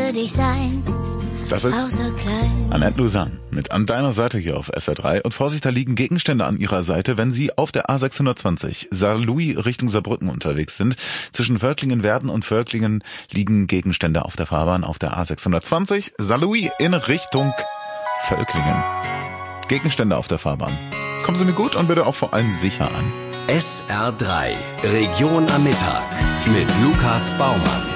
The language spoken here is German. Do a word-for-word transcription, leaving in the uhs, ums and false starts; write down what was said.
würde ich sein. Das ist Außer klein. Annette Lausanne mit An deiner Seite hier auf S R drei. Und Vorsicht, da liegen Gegenstände an ihrer Seite, wenn sie auf der A sechshundertzwanzig Saarlouis Richtung Saarbrücken unterwegs sind. Zwischen Völklingen-Werden und Völklingen liegen Gegenstände auf der Fahrbahn auf der A sechshundertzwanzig Saarlouis in Richtung Völklingen. Gegenstände auf der Fahrbahn. Kommen Sie mir gut und bitte auch vor allem sicher an. S R drei, Region am Mittag mit Lukas Baumann.